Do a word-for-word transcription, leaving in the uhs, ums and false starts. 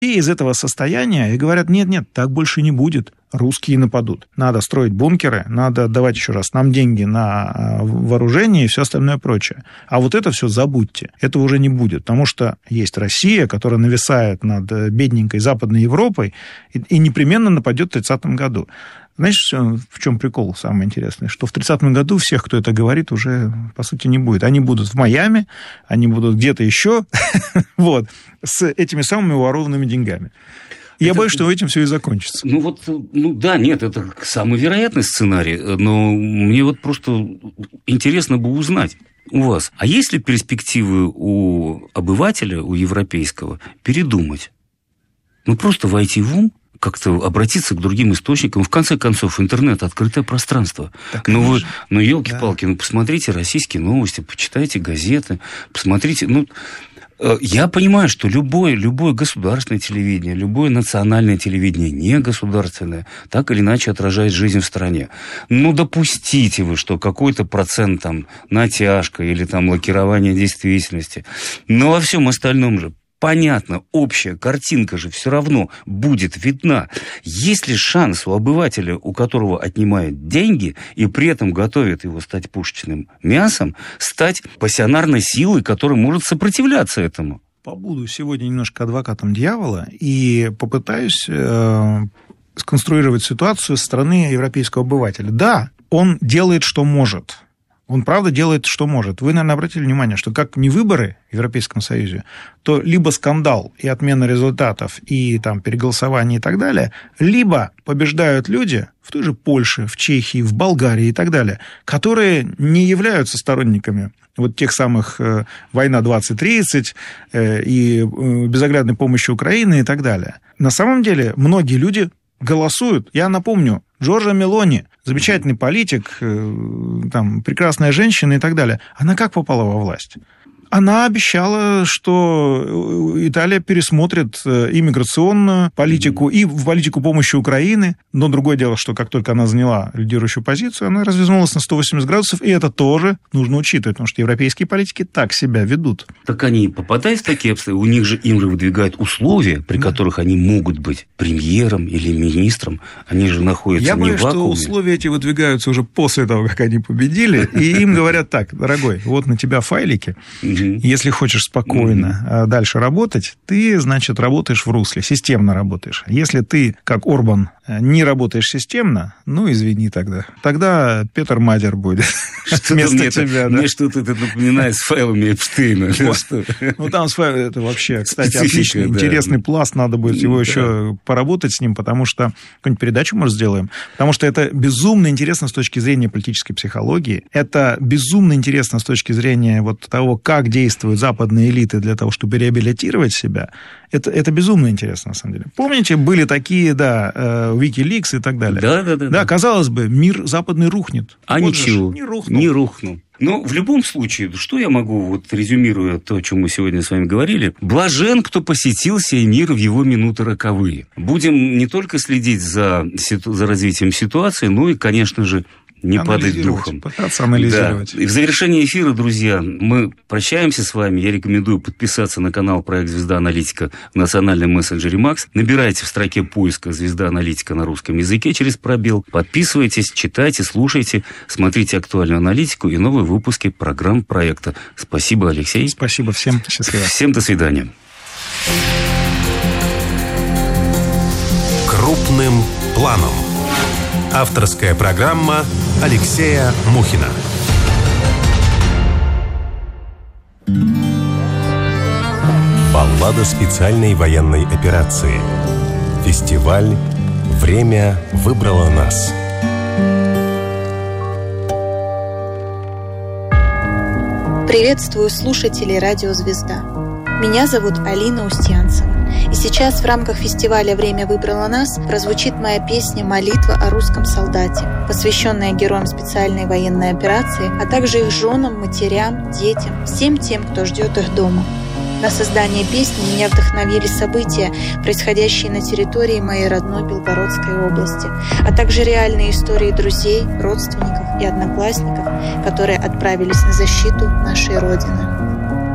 И из этого состояния и говорят, нет-нет, так больше не будет. Русские нападут. Надо строить бункеры, надо давать еще раз нам деньги на вооружение и все остальное прочее. А вот это все забудьте. Этого уже не будет, потому что есть Россия, которая нависает над бедненькой Западной Европой и, и непременно нападет в тридцатом году. Знаешь, в чем прикол самый интересный? Что в тридцатом году всех, кто это говорит, уже, по сути, не будет. Они будут в Майами, они будут где-то еще, вот, с этими самыми ворованными деньгами. Я это... боюсь, что этим все и закончится. Ну вот, ну да, нет, это самый вероятный сценарий, но мне вот просто интересно бы узнать у вас, а есть ли перспективы у обывателя, у европейского, передумать? Ну просто войти в ум, как-то обратиться к другим источникам. В конце концов, интернет – открытое пространство. Так, ну, вы, ну, елки-палки, да. Ну, посмотрите российские новости, почитайте газеты, посмотрите. Ну, я понимаю, что любое, любое государственное телевидение, любое национальное телевидение, не государственное, так или иначе отражает жизнь в стране. Ну, допустите вы, что какой-то процент там натяжка или там лакирование действительности. Но во всем остальном же понятно, общая картинка же все равно будет видна. Есть ли шанс у обывателя, у которого отнимают деньги и при этом готовят его стать пушечным мясом, стать пассионарной силой, которая может сопротивляться этому? Побуду сегодня немножко адвокатом дьявола и попытаюсь э, сконструировать ситуацию со стороны европейского обывателя. Да, он делает, что может. Он, правда, делает, что может. Вы, наверное, обратили внимание, что как не выборы в Европейском Союзе, то либо скандал и отмена результатов, и там переголосование и так далее, либо побеждают люди в той же Польше, в Чехии, в Болгарии и так далее, которые не являются сторонниками вот тех самых э, «Война двадцать тридцать» э, и э, безоглядной помощи Украины и так далее. На самом деле многие люди голосуют. Я напомню, Джорджа Мелони, замечательный политик, там, прекрасная женщина и так далее. Она как попала во власть? Она обещала, что Италия пересмотрит иммиграционную политику и политику помощи Украины. Но другое дело, что как только она заняла лидирующую позицию, она развернулась на сто восемьдесят градусов, и это тоже нужно учитывать, потому что европейские политики так себя ведут. Так они попадают в такие обстоятельства, у них же им же выдвигают условия, при да. которых они могут быть премьером или министром, они же находятся Я не боюсь, в вакууме. что условия эти выдвигаются уже после того, как они победили, и им говорят так: дорогой, вот на тебя файлики. Если хочешь спокойно mm-hmm. дальше работать, ты, значит, работаешь в русле, системно работаешь. Если ты, как Орбан, не работаешь системно, ну, извини тогда. Тогда Петер Мадер будет вместо тебя. Мне что-то это напоминает с файлами Эпштейна. Ну, там с файлами, это вообще, кстати, отличный, интересный пласт, надо будет его еще поработать с ним, потому что какую-нибудь передачу, может, сделаем. Потому что это безумно интересно с точки зрения политической психологии. Это безумно интересно с точки зрения вот того, как действуют западные элиты для того, чтобы реабилитировать себя. Это, это безумно интересно, на самом деле. Помните, были такие, да, Wikileaks и так далее. Да, да, да. Да, казалось бы, мир западный рухнет. А вот ничего, не рухнул. Не рухнул. Но в любом случае, что я могу, вот резюмируя то, о чем мы сегодня с вами говорили, блажен, кто посетил сей мир в его минуты роковые. Будем не только следить за, за развитием ситуации, но и, конечно же, не падать духом. Пытаться анализировать. Да. И в завершении эфира, друзья, мы прощаемся с вами. Я рекомендую подписаться на канал «Проект Звезда Аналитика» в национальном мессенджере Макс. Набирайте в строке поиска «Звезда Аналитика» на русском языке через пробел. Подписывайтесь, читайте, слушайте, смотрите актуальную аналитику и новые выпуски программ проекта. Спасибо, Алексей. Спасибо всем. Счастливо. Всем до свидания. Крупным планом. Авторская программа Алексея Мухина. Баллада специальной военной операции. Фестиваль «Время выбрало нас». Приветствую слушателей «Радио Звезда». Меня зовут Алина Устьянцева. И сейчас в рамках фестиваля «Время выбрало нас» прозвучит моя песня «Молитва о русском солдате», посвященная героям специальной военной операции, а также их женам, матерям, детям, всем тем, кто ждет их дома. На создание песни меня вдохновили события, происходящие на территории моей родной Белгородской области, а также реальные истории друзей, родственников и одноклассников, которые отправились на защиту нашей Родины.